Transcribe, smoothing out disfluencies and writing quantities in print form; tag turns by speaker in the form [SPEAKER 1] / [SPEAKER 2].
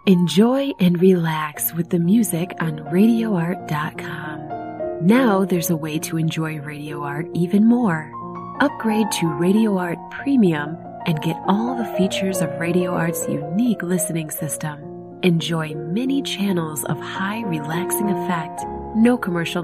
[SPEAKER 1] Enjoy and relax with the music on RadioArt.com. Now there's a way to enjoy Radio Art even more. Upgrade to Radio Art Premium and get all the features of Radio Art's unique listening system. Enjoy many channels of high relaxing effect, no commercial